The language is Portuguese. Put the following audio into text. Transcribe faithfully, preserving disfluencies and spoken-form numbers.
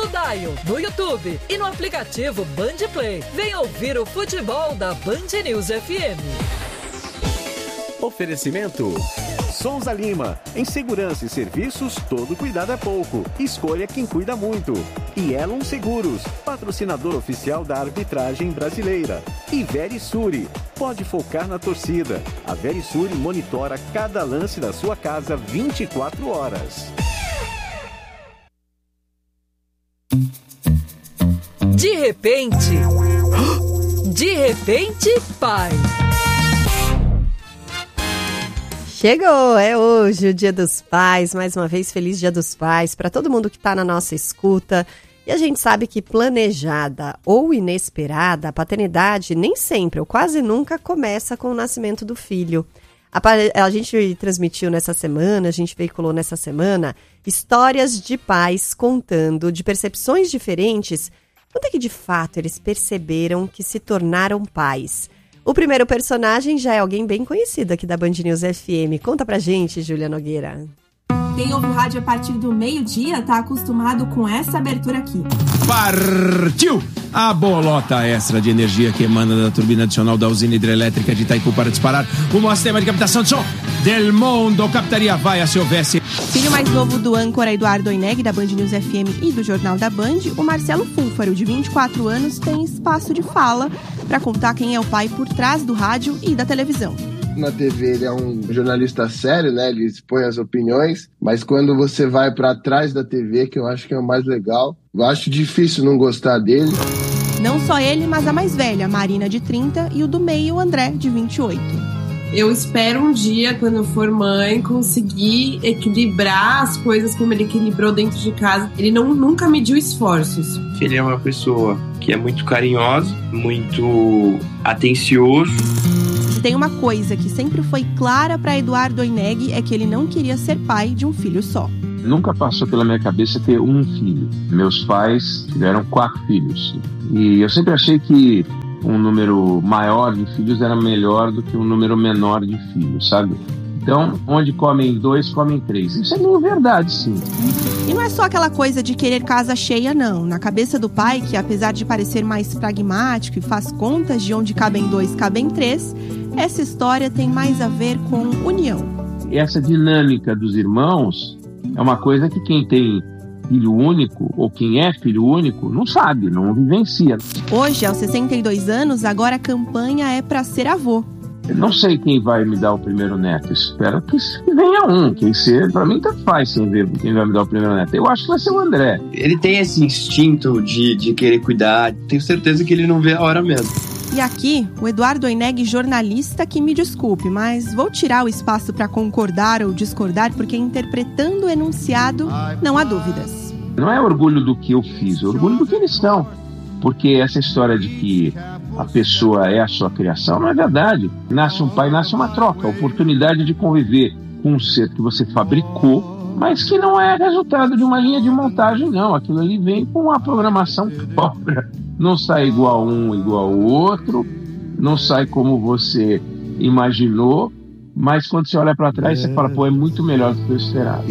no Dial, no YouTube e no aplicativo Band Play. Vem ouvir o futebol da Band News F M. Oferecimento Sonza Lima. Em segurança e serviços, todo cuidado é pouco. Escolha quem cuida muito. E Elon Seguros, patrocinador oficial da arbitragem brasileira. E Verisure, pode focar na torcida. A Verisure monitora cada lance da sua casa vinte e quatro horas. De repente, de repente, pai. Chegou, é hoje o Dia dos Pais, mais uma vez feliz Dia dos Pais para todo mundo que está na nossa escuta. E a gente sabe que planejada ou inesperada, a paternidade nem sempre ou quase nunca começa com o nascimento do filho. A, a gente transmitiu nessa semana, a gente veiculou nessa semana histórias de pais contando de percepções diferentes quando é que de fato eles perceberam que se tornaram pais. O primeiro personagem já é alguém bem conhecido aqui da Band News F M. Conta pra gente, Júlia Nogueira. Quem ouve o rádio a partir do meio-dia tá acostumado com essa abertura aqui. Partiu! A bolota extra de energia que emana da turbina adicional da usina hidrelétrica de Itaipu para disparar o maior sistema de captação de som del mundo. Captaria vai se houvesse. Filho mais novo do âncora Eduardo Oineg, da Band News F M e do Jornal da Band, o Marcelo Fúlfaro, de vinte e quatro anos, tem espaço de fala para contar quem é o pai por trás do rádio e da televisão. Na T V ele é um jornalista sério, né? Ele expõe as opiniões, mas quando você vai para trás da T V, que eu acho que é o mais legal, eu acho difícil não gostar dele. Não só ele, mas a mais velha, Marina, de trinta, e o do meio, André, de vinte e oito. Eu espero um dia, quando eu for mãe, conseguir equilibrar as coisas como ele equilibrou dentro de casa. Ele não, nunca mediu esforços. Ele é uma pessoa que é muito carinhosa, muito atencioso. Tem uma coisa que sempre foi clara para Eduardo Oineg, é que ele não queria ser pai de um filho só. Nunca passou pela minha cabeça ter um filho. Meus pais tiveram quatro filhos. E eu sempre achei que um número maior de filhos era melhor do que um número menor de filhos, sabe? Então, onde comem dois, comem três. Isso é meio verdade, sim. E não é só aquela coisa de querer casa cheia, não. Na cabeça do pai, que apesar de parecer mais pragmático e faz contas de onde cabem dois, cabem três, essa história tem mais a ver com união. Essa dinâmica dos irmãos é uma coisa que quem tem filho único, ou quem é filho único, não sabe, não vivencia. Hoje, aos sessenta e dois anos, agora a campanha é para ser avô. Eu não sei quem vai me dar o primeiro neto. Espero que venha um. Quem ser, pra mim, tanto faz sem ver quem vai me dar o primeiro neto. Eu acho que vai ser o André. Ele tem esse instinto de, de querer cuidar. Tenho certeza que ele não vê a hora mesmo. E aqui, o Eduardo Oineg, jornalista, que me desculpe, mas vou tirar o espaço para concordar ou discordar, porque interpretando o enunciado, não há dúvidas. Não é orgulho do que eu fiz, é orgulho do que eles estão. Porque essa história de que a pessoa é a sua criação não é verdade. Nasce um pai, nasce uma troca, a oportunidade de conviver com um ser que você fabricou, mas que não é resultado de uma linha de montagem, não. Aquilo ali vem com uma programação própria. Não sai igual um, igual o outro, não sai como você imaginou, mas quando você olha para trás, você fala, pô, é muito melhor do que eu esperava.